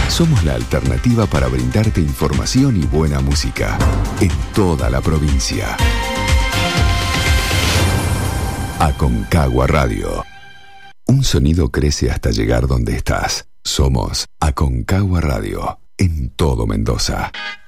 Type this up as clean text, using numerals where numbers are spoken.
Somos la alternativa para brindarte información y buena música en toda la provincia. Aconcagua Radio. Un sonido crece hasta llegar donde estás. Somos Aconcagua Radio en todo Mendoza.